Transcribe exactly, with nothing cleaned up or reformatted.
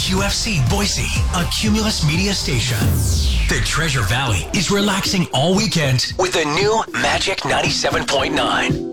W F C Boise, a Cumulus Media station. The Treasure Valley is relaxing all weekend with the new Magic ninety-seven point nine.